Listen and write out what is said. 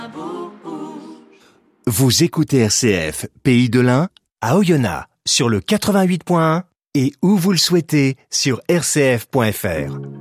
Vous écoutez RCF, Pays de l'Ain, à Oyonnax, sur le 88.1 et où vous le souhaitez, sur rcf.fr.